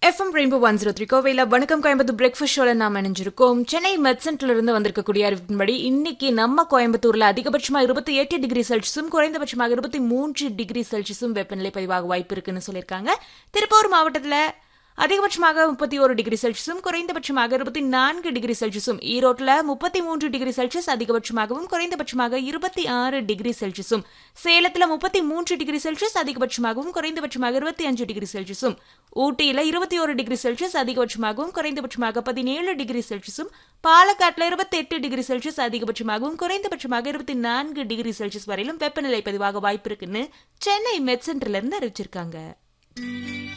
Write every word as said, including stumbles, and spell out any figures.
FM rainbow one zero three கோவையில் வணக்கம் Coimbatore breakfast ஷோல நாம் இணைஞ்சிருக்கோம். சென்னை மெட் சென்டர்ல இருந்து வந்திருக்கக்கூடிய அறிவிப்பின்படி இன்னைக்கு நம்ம கோயம்புத்தூர்ல அதிகபட்சமா இருபத்தி எட்டு டிகிரி செல்சியஸும் குறைந்தபட்சமாக இருபத்தி மூன்று டிகிரி செல்சியஸும் வெப்பநிலை பதிவாக வாய்ப்பு இருக்குன்னு சொல்லியிருக்காங்க. திருப்பூர் மாவட்டத்தில் அதிகபட்சமாக முப்பத்தி ஒரு டிகிரி செல்சியஸும் குறைந்தபட்சமாக இருபத்தி நான்கு டிகிரி செல்சியஸும், ஈரோட்டில் முப்பத்தி மூன்று டிகிரி செல்சியஸ் அதிகபட்சமாகவும் குறைந்தபட்சமாக இருபத்தி ஆறு டிகிரி செல்சியஸும், சேலத்தில் முப்பத்தி மூன்று டிகிரி செல்சியஸ் அதிகபட்சமாகவும் குறைந்தபட்சமாக இருபத்தி அஞ்சு டிகிரி செல்சியஸும், ஊட்டியில் இருபத்தி ஒரு டிகிரி செல்சியஸ் அதிகபட்சமாகவும் குறைந்தபட்சமாக பதினேழு டிகிரி செல்சியஸும், பாலக்காட்டில் இருபத்தி எட்டு டிகிரி செல்சியஸ் அதிகபட்சமாகவும் குறைந்தபட்சமாக இருபத்தி நான்கு டிகிரி செல்சியஸ் வரையிலும் வெப்பநிலை பதிவாக வாய்ப்பு இருக்குன்னு சென்னை மெட் சென்டர்ல இருந்து அறிவிச்சிருக்காங்க.